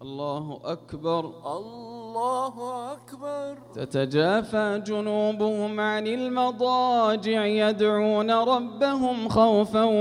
الله أكبر الله أكبر. تتجافى جنوبهم عن المضاجع يدعون ربهم خوفا